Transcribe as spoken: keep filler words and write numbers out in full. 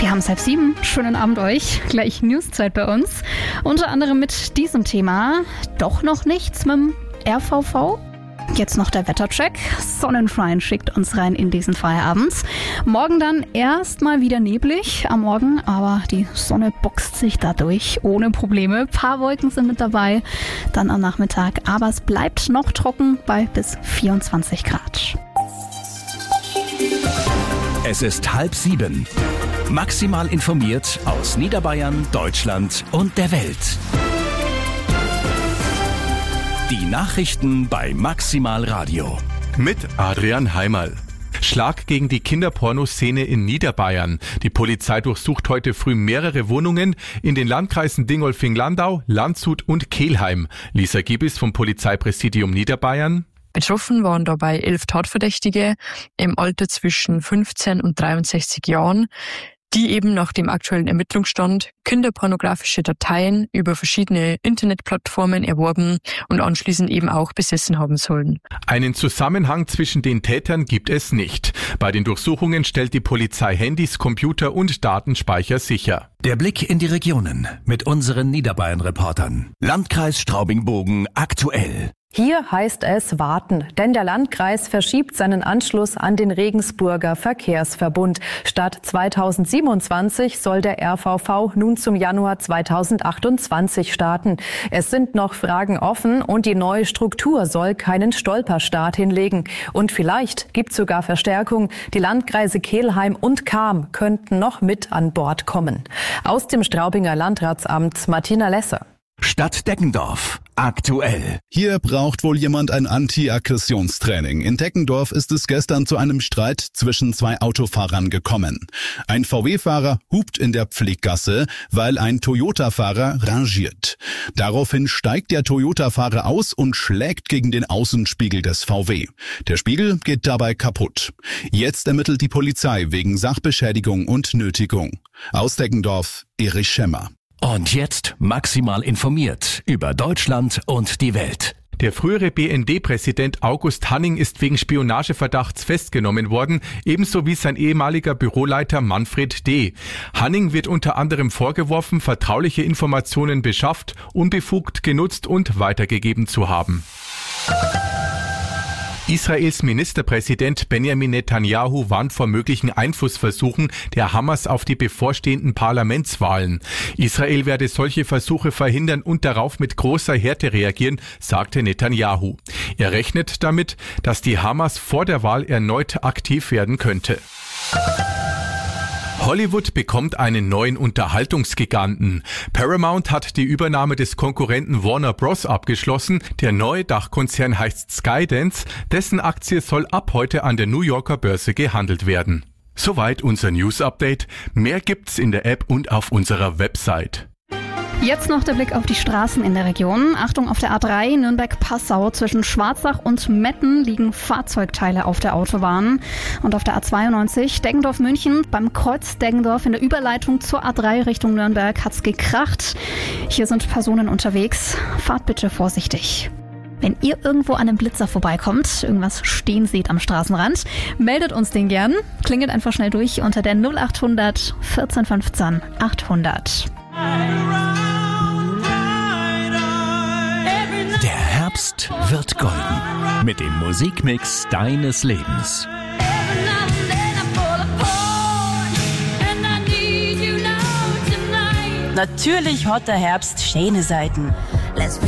Wir haben es halb sieben. Schönen Abend euch. Gleich Newszeit bei uns. Unter anderem mit diesem Thema. Doch noch nichts mit dem R V V? Jetzt noch der Wettercheck. Sonnenschein schickt uns rein in diesen Feierabend. Morgen dann erstmal wieder neblig am Morgen, aber die Sonne boxt sich dadurch ohne Probleme. Ein paar Wolken sind mit dabei, dann am Nachmittag. Aber es bleibt noch trocken bei bis vierundzwanzig Grad. Es ist halb sieben. Maximal informiert aus Niederbayern, Deutschland und der Welt. Die Nachrichten bei Maximal Radio. Mit Adrian Heimerl. Schlag gegen die Kinderpornoszene in Niederbayern. Die Polizei durchsucht heute früh mehrere Wohnungen in den Landkreisen Dingolfing-Landau, Landshut und Kelheim. Lisa Giebis vom Polizeipräsidium Niederbayern. Betroffen waren dabei elf Tatverdächtige im Alter zwischen fünfzehn und dreiundsechzig Jahren, die eben nach dem aktuellen Ermittlungsstand kinderpornografische Dateien über verschiedene Internetplattformen erworben und anschließend eben auch besessen haben sollen. Einen Zusammenhang zwischen den Tätern gibt es nicht. Bei den Durchsuchungen stellt die Polizei Handys, Computer und Datenspeicher sicher. Der Blick in die Regionen mit unseren Niederbayern-Reportern. Landkreis Straubing-Bogen aktuell. Hier heißt es warten, denn der Landkreis verschiebt seinen Anschluss an den Regensburger Verkehrsverbund. Statt zweitausendsiebenundzwanzig soll der R V V nun zum Januar zweitausendachtundzwanzig starten. Es sind noch Fragen offen und die neue Struktur soll keinen Stolperstart hinlegen. Und vielleicht gibt es sogar Verstärkung. Die Landkreise Kelheim und Cham könnten noch mit an Bord kommen. Aus dem Straubinger Landratsamt Martina Lesser. Stadt Deggendorf aktuell. Hier braucht wohl jemand ein Anti-Aggressionstraining. In Deggendorf ist es gestern zu einem Streit zwischen zwei Autofahrern gekommen. Ein V W-Fahrer hupt in der Pfleggasse, weil ein Toyota-Fahrer rangiert. Daraufhin steigt der Toyota-Fahrer aus und schlägt gegen den Außenspiegel des V W. Der Spiegel geht dabei kaputt. Jetzt ermittelt die Polizei wegen Sachbeschädigung und Nötigung. Aus Deggendorf, Erich Schemmer. Und jetzt maximal informiert über Deutschland und die Welt. Der frühere B N D-Präsident August Hanning ist wegen Spionageverdachts festgenommen worden, ebenso wie sein ehemaliger Büroleiter Manfred D. Hanning wird unter anderem vorgeworfen, vertrauliche Informationen beschafft, unbefugt genutzt und weitergegeben zu haben. Israels Ministerpräsident Benjamin Netanyahu warnt vor möglichen Einflussversuchen der Hamas auf die bevorstehenden Parlamentswahlen. Israel werde solche Versuche verhindern und darauf mit großer Härte reagieren, sagte Netanyahu. Er rechnet damit, dass die Hamas vor der Wahl erneut aktiv werden könnte. Hollywood bekommt einen neuen Unterhaltungsgiganten. Paramount hat die Übernahme des Konkurrenten Warner Bros. Abgeschlossen. Der neue Dachkonzern heißt Skydance. Dessen Aktie soll ab heute an der New Yorker Börse gehandelt werden. Soweit unser News-Update. Mehr gibt's in der App und auf unserer Website. Jetzt noch der Blick auf die Straßen in der Region. Achtung, auf der A drei Nürnberg-Passau zwischen Schwarzach und Metten liegen Fahrzeugteile auf der Autobahn. Und auf der A zweiundneunzig Deggendorf-München beim Kreuz Deggendorf in der Überleitung zur A drei Richtung Nürnberg hat's gekracht. Hier sind Personen unterwegs. Fahrt bitte vorsichtig. Wenn ihr irgendwo an einem Blitzer vorbeikommt, irgendwas stehen seht am Straßenrand, meldet uns den gern. Klingelt einfach schnell durch unter der null achthundert vierzehn fünfzehn achthundert. Der Herbst wird golden mit dem Musikmix deines Lebens. Natürlich hat der Herbst schöne Seiten.